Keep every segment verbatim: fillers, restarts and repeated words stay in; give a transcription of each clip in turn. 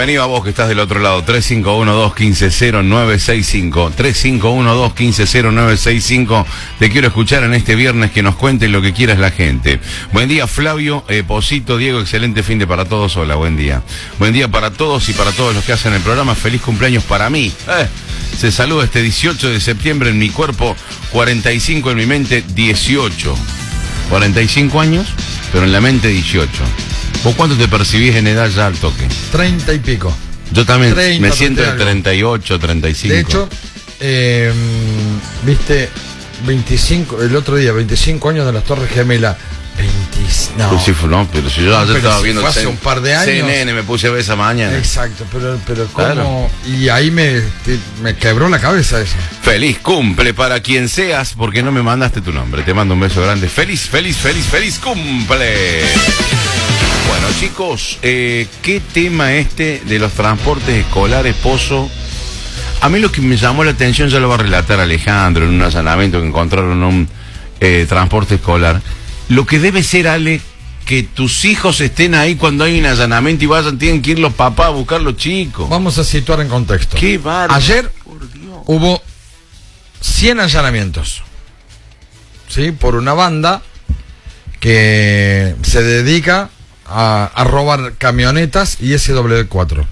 bienvenido a vos que estás del otro lado. tres cinco uno dos, uno cinco cero nueve seis cinco. tres cinco uno dos, uno cinco cero nueve seis cinco. Te quiero escuchar en este viernes, que nos cuentes lo que quieras la gente. Buen día, Flavio, eh, Posito, Diego, excelente fin de para todos. Hola, buen día. Buen día para todos y para todos los que hacen el programa. Feliz cumpleaños para mí. Eh, se saluda este dieciocho de septiembre en mi cuerpo, cuarenta y cinco en mi mente, dieciocho. cuarenta y cinco años, pero en la mente dieciocho. ¿Vos cuánto te percibís en edad ya al toque? treinta y pico. Yo también treinta, me siento de treinta y ocho, treinta y cinco. De hecho, eh, viste, veinticinco, el otro día, veinticinco años de las Torres Gemelas. veinticinco, no. Pues sí, no, pero si yo ayer no, estaba si viendo hace un par de años. C N N me puse a ver esa mañana. Exacto, pero, pero ¿cómo? Claro. Y ahí me, me quebró la cabeza eso. Feliz cumple para quien seas, porque no me mandaste tu nombre. Te mando un beso grande. Feliz, feliz, feliz, feliz cumple. Bueno, chicos, eh, ¿qué tema este de los transportes escolares, Pozo? A mí lo que me llamó la atención, ya lo va a relatar Alejandro en un allanamiento que encontraron un eh, transporte escolar. Lo que debe ser, Ale, que tus hijos estén ahí cuando hay un allanamiento y vayan, tienen que ir los papás a buscar los chicos. Vamos a situar en contexto. Qué bárbaro. Ayer hubo cien allanamientos, ¿sí? Por una banda que se dedica a, a robar camionetas y S W cuatro.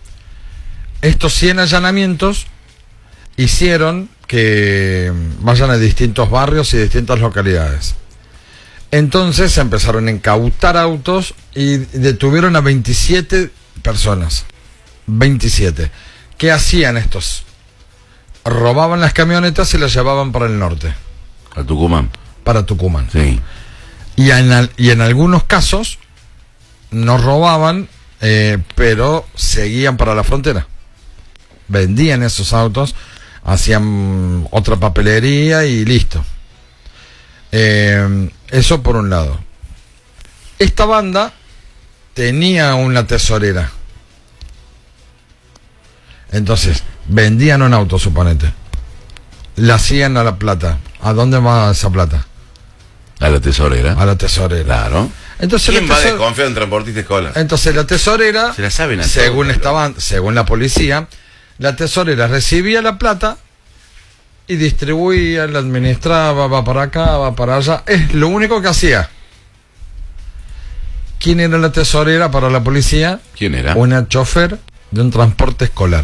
Estos cien allanamientos hicieron que vayan a distintos barrios y distintas localidades. Entonces empezaron a incautar autos y detuvieron a veintisiete personas. veintisiete. ¿Qué hacían estos? Robaban las camionetas y las llevaban para el norte. A Tucumán. Para Tucumán. Sí. Y en, y en algunos casos no robaban, eh, pero seguían para la frontera. Vendían esos autos, hacían otra papelería y listo. Eh, eso por un lado. Esta banda tenía una tesorera. Entonces, vendían un auto, suponete. La hacían a La Plata. ¿A dónde va esa plata? A la tesorera. A la tesorera. Claro. Entonces, ¿quién la va a tesor... desconfiar en transportista escolar? Entonces la tesorera, se la saben a según todos, esta banda, según la policía, la tesorera recibía la plata y distribuía, la administraba, va para acá, va para allá. Es lo único que hacía. ¿Quién era la tesorera para la policía? ¿Quién era? Una chofer de un transporte escolar,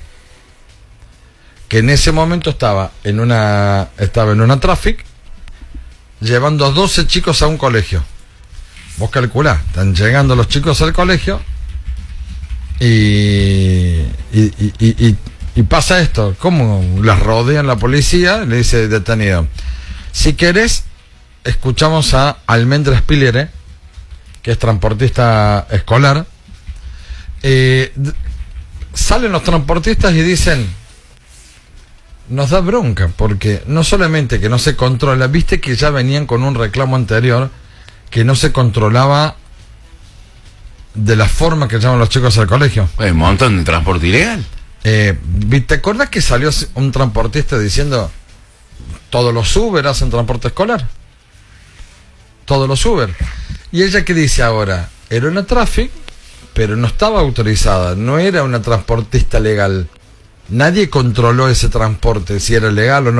que en ese momento estaba en una estaba en una traffic llevando a doce chicos a un colegio. Vos calculá, están llegando los chicos al colegio y y, y, y, y, y pasa esto. ¿Cómo? Las rodean la policía, le dice detenido. Si querés, escuchamos a Almendra Spilere, que es transportista escolar. Eh, salen los transportistas y dicen, nos da bronca, porque no solamente que no se controla, viste que ya venían con un reclamo anterior, que no se controlaba de la forma que llaman los chicos al colegio. Hay un montón de transporte ilegal. Eh, ¿Te acuerdas que salió un transportista diciendo todos los Uber hacen transporte escolar? Todos los Uber. ¿Y ella qué dice ahora? Era una traffic, pero no estaba autorizada, no era una transportista legal. Nadie controló ese transporte, si era legal o no.